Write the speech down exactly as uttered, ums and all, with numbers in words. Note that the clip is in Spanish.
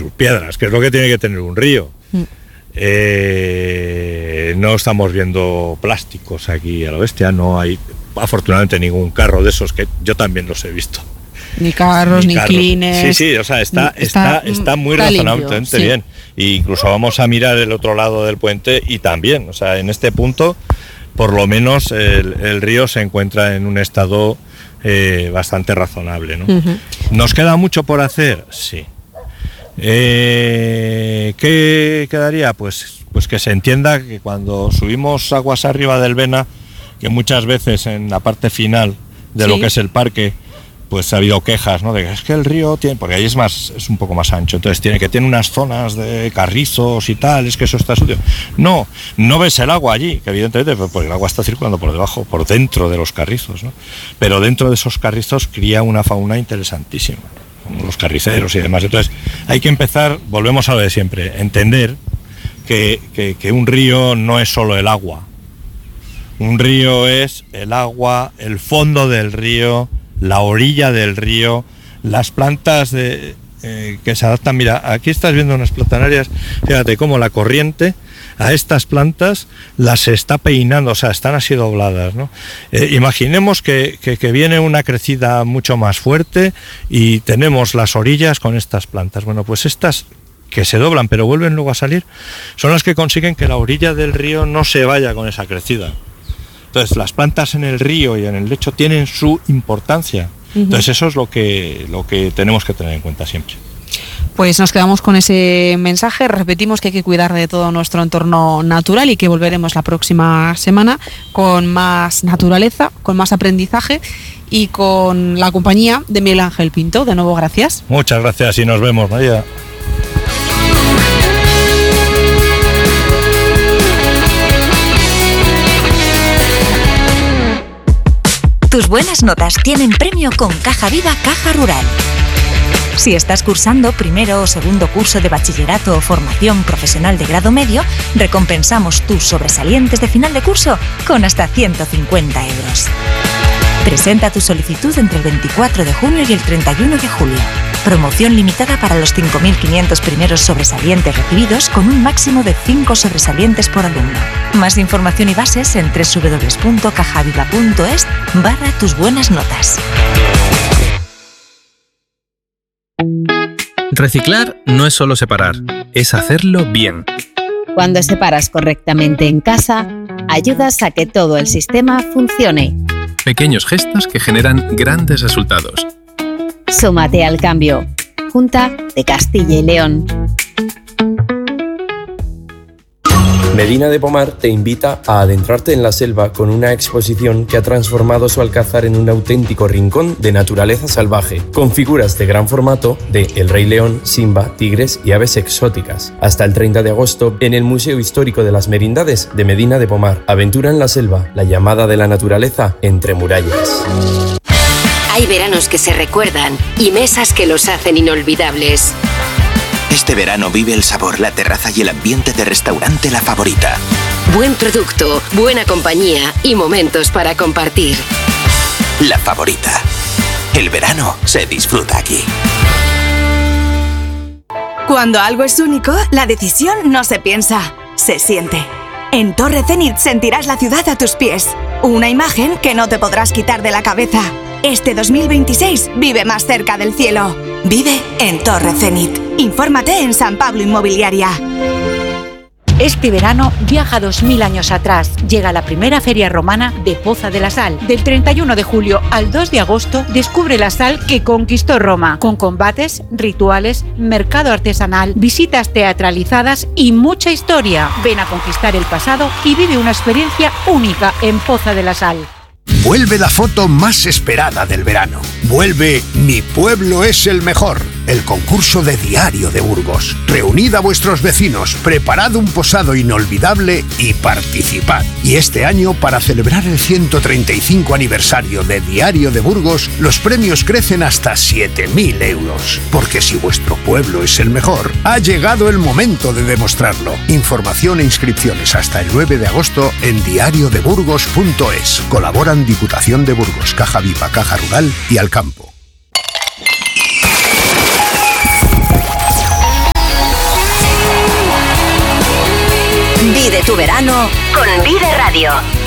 sus piedras, que es lo que tiene que tener un río. Mm. Eh, no estamos viendo plásticos aquí a la bestia, no hay afortunadamente ningún carro de esos, que yo también los he visto. Ni carros, ni, ni cleaners. Sí, sí, o sea, está, está, está, está muy está razonablemente limpio, bien. Sí. E incluso vamos a mirar el otro lado del puente y también, o sea, en este punto, por lo menos el, el río se encuentra en un estado eh, bastante razonable, ¿no? Uh-huh. ¿Nos queda mucho por hacer? Sí. Eh, ¿Qué quedaría? Pues, pues que se entienda que cuando subimos aguas arriba del Vena, que muchas veces en la parte final de sí. lo que es el parque, pues ha habido quejas, ¿no? De que es que el río tiene, porque ahí es más, es un poco más ancho, entonces tiene que tiene unas zonas de carrizos y tal, es que eso está sucio. No, no ves el agua allí, que evidentemente porque el agua está circulando por debajo, por dentro de los carrizos, ¿no? Pero dentro de esos carrizos cría una fauna interesantísima, como los carriceros y demás. Entonces hay que empezar, volvemos a lo de siempre, entender que, que, que un río no es solo el agua. Un río es el agua, el fondo del río, la orilla del río, las plantas de, eh, que se adaptan. Mira, aquí estás viendo unas platanarias, fíjate cómo la corriente a estas plantas las está peinando, o sea, están así dobladas, ¿no? Eh, imaginemos que, que, que viene una crecida mucho más fuerte y tenemos las orillas con estas plantas. Bueno, pues estas que se doblan pero vuelven luego a salir, son las que consiguen que la orilla del río no se vaya con esa crecida. Entonces las plantas en el río y en el lecho tienen su importancia. Uh-huh. Entonces eso es lo que, lo que tenemos que tener en cuenta siempre. Pues nos quedamos con ese mensaje, repetimos que hay que cuidar de todo nuestro entorno natural y que volveremos la próxima semana con más naturaleza, con más aprendizaje y con la compañía de Miguel Ángel Pinto. De nuevo, gracias. Muchas gracias y nos vemos, María. Tus buenas notas tienen premio con Caja Viva Caja Rural. Si estás cursando primero o segundo curso de bachillerato o formación profesional de grado medio, recompensamos tus sobresalientes de final de curso con hasta ciento cincuenta euros. Presenta tu solicitud entre el veinticuatro de junio y el treinta y uno de julio. Promoción limitada para los cinco mil quinientos primeros sobresalientes recibidos con un máximo de cinco sobresalientes por alumno. Más información y bases en doble u doble u doble u punto cajaviva punto es barra tus buenas notas. Reciclar no es solo separar, es hacerlo bien. Cuando separas correctamente en casa, ayudas a que todo el sistema funcione. Pequeños gestos que generan grandes resultados. Súmate al cambio. Junta de Castilla y León. Medina de Pomar te invita a adentrarte en la selva con una exposición que ha transformado su alcázar en un auténtico rincón de naturaleza salvaje, con figuras de gran formato de El Rey León, Simba, tigres y aves exóticas. Hasta el treinta de agosto en el Museo Histórico de las Merindades de Medina de Pomar. Aventura en la selva, la llamada de la naturaleza entre murallas. Hay veranos que se recuerdan y mesas que los hacen inolvidables. Este verano vive el sabor, la terraza y el ambiente de restaurante La Favorita. Buen producto, buena compañía y momentos para compartir. La Favorita. El verano se disfruta aquí. Cuando algo es único, la decisión no se piensa, se siente. En Torre Zenit sentirás la ciudad a tus pies. Una imagen que no te podrás quitar de la cabeza. Este dos mil veintiséis vive más cerca del cielo. Vive en Torre Zenit. Infórmate en San Pablo Inmobiliaria. Este verano viaja dos mil años atrás. Llega la primera feria romana de Poza de la Sal. Del treinta y uno de julio al dos de agosto descubre la sal que conquistó Roma, con combates, rituales, mercado artesanal, visitas teatralizadas y mucha historia. Ven a conquistar el pasado y vive una experiencia única en Poza de la Sal. Vuelve la foto más esperada del verano. Vuelve Mi Pueblo es el Mejor, el concurso de Diario de Burgos. Reunid a vuestros vecinos, preparad un posado inolvidable y participad. Y este año, para celebrar el ciento treinta y cinco aniversario de Diario de Burgos, los premios crecen hasta siete mil euros. Porque si vuestro pueblo es el mejor, ha llegado el momento de demostrarlo. Información e inscripciones hasta el nueve de agosto en diario de burgos punto es. Colaboran Diputación de Burgos, Caja Viva, Caja Rural y Alcampo. Pide tu verano con Vive Radio.